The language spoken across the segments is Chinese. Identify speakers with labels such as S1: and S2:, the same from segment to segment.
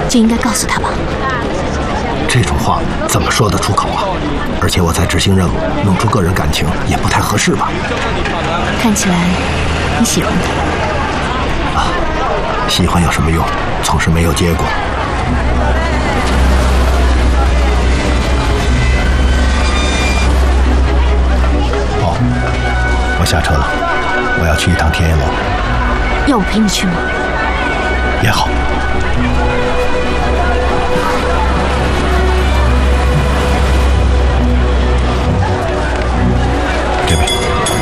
S1: 就应该告诉他吧。
S2: 这种话怎么说得出口啊？而且我在执行任务，弄出个人感情也不太合适吧？
S1: 看起来你喜欢他。
S2: 喜欢有什么用？总是没有结果。哦，我下车了，我要去一趟天业楼。
S1: 要我陪你去吗？
S2: 也好。这位。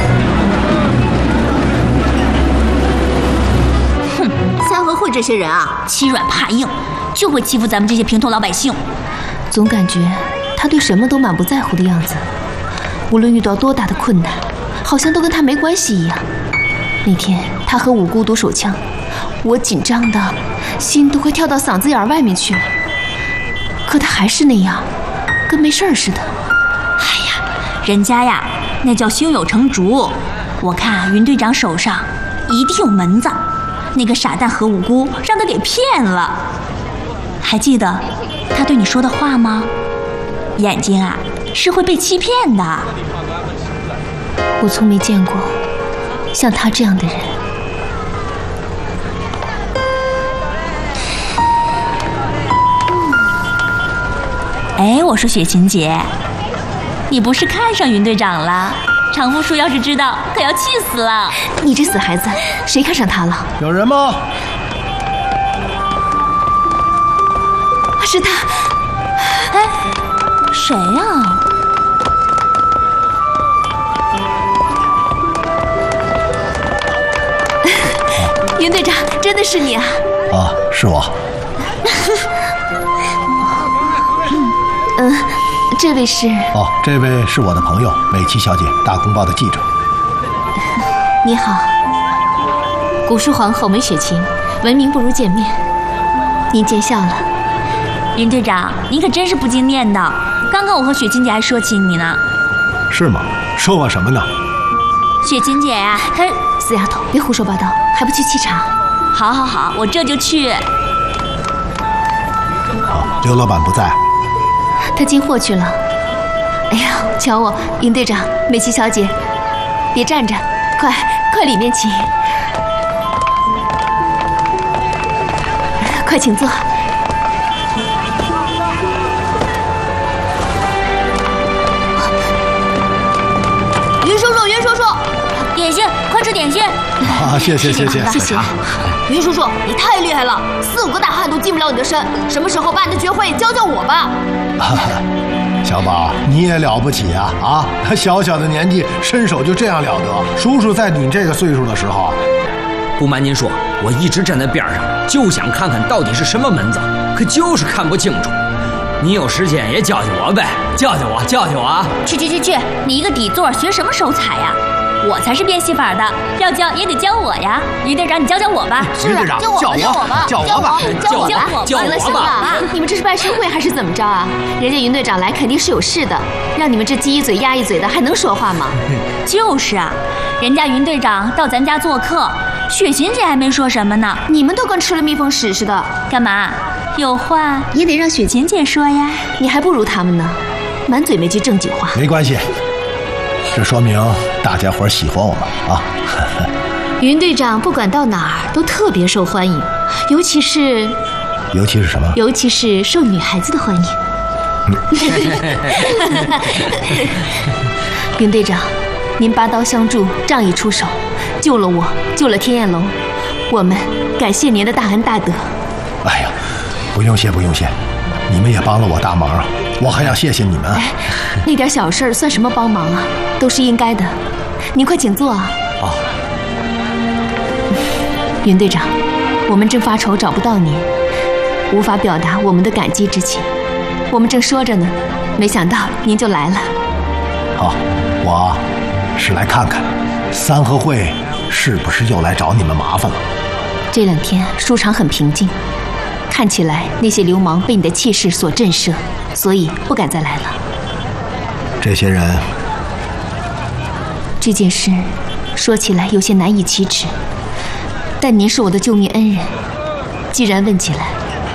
S1: 哼，三合会这些人啊，欺软怕硬，就会欺负咱们这些平头老百姓。总感觉他对什么都满不在乎的样子，无论遇到多大的困难，好像都跟他没关系一样。那天他和五姑赌手枪，我紧张的心都快跳到嗓子眼外面去了，可他还是那样，跟没事似的。哎呀，人家呀，那叫胸有成竹。我看云队长手上一定有门子，那个傻蛋何五姑让他给骗了。还记得他对你说的话吗？眼睛啊，是会被欺骗的。我从没见过像他这样的人。哎，我说雪琴姐，你不是看上云队长了？常富叔要是知道，可要气死了。你这死孩子，谁看上他了？
S2: 有人吗？
S1: 是他。哎，谁呀？云队长，真的是你啊！
S2: 啊，是我。
S1: 这位是？
S2: 哦，这位是我的朋友美琪小姐，大公报的记者。
S1: 你好，古树皇后美雪琴，闻名不如见面。您见笑了。云队长，您可真是不经念的。刚刚我和雪琴姐还说起你呢。
S2: 是吗？说我什么呢？
S1: 雪琴姐呀，她死丫头，别胡说八道，还不去沏茶？好好好，我这就去。
S2: 刘老板不在。
S1: 他进货去了。哎呀，瞧我，云队长，美琪小姐，别站着，快里面请，快请坐。云叔叔，云叔叔，点心，快吃点心。
S2: 啊，谢谢。
S1: 云叔叔，你太厉害了，4、5个大汉都近不了你的身。什么时候办的绝会，教教我吧。
S2: 小宝，你也了不起啊！啊，小小的年纪，身手就这样了得。叔叔在你这个岁数的时候，
S3: 不瞒您说，我一直站在边上，就想看看到底是什么门子，可就是看不清楚。你有时间也教教我呗，教教我啊！
S1: 去！你一个底座，学什么手彩呀？我才是变戏法的，要教也得教我呀。于队长，你教教我吧。
S2: 于队长，教我吧。
S1: 行了，你们这是办生会还是怎么着啊？人家云队长来肯定是有事的，让你们这鸡一嘴鸭一嘴的，还能说话吗？就是啊，人家云队长到咱家做客，雪琴姐还没说什么呢，你们都跟吃了蜜蜂屎似的。干嘛？有话也得让雪琴姐说呀。你还不如他们呢，满嘴没句正经话。
S2: 没关系。这说明大家伙喜欢我们啊！
S1: 云队长不管到哪儿都特别受欢迎，尤其是什么？尤其是受女孩子的欢迎。云队长，您拔刀相助，仗义出手，救了我，救了天燕楼，我们感谢您的大恩大德。
S2: 哎呀，不用谢，你们也帮了我大忙啊！我还要谢谢你们。
S1: 哎，那点小事算什么帮忙啊？都是应该的。您快请坐啊。
S3: 哦。
S1: 云队长，我们正发愁找不到您，无法表达我们的感激之情。我们正说着呢，没想到您就来了。
S2: 好，我是来看看三合会是不是又来找你们麻烦了。
S1: 这2天书场很平静，看起来那些流氓被你的气势所震慑，所以不敢再来了。
S2: 这些人，
S1: 这件事说起来有些难以启齿，但您是我的救命恩人，既然问起来，